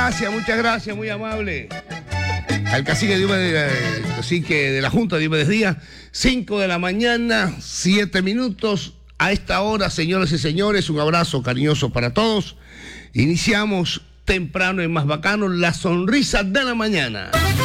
muchas gracias, muy amable. Al cacique de la Junta de Diomedes Díaz, 5 de la mañana, 7 minutos. A esta hora, señoras y señores, un abrazo cariñoso para todos. Iniciamos temprano en Más Bacano, la sonrisa de la mañana.